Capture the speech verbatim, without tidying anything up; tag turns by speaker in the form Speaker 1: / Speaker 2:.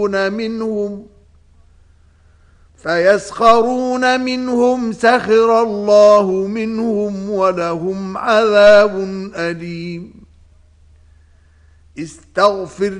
Speaker 1: منهم فيسخرون منهم سخر الله منهم ولهم عذاب أليم. استغفر